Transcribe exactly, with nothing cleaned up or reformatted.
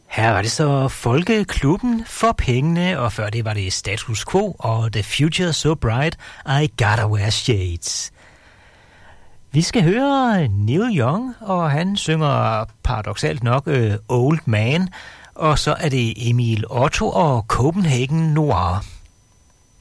Her var det så Folkeklubben for pengene, og før det var det Status Quo og The Future So Bright, I Gotta Wear Shades. Vi skal høre Neil Young, og han synger paradoksalt nok uh, Old Man, og så er det Emil Otto og Copenhagen Noir.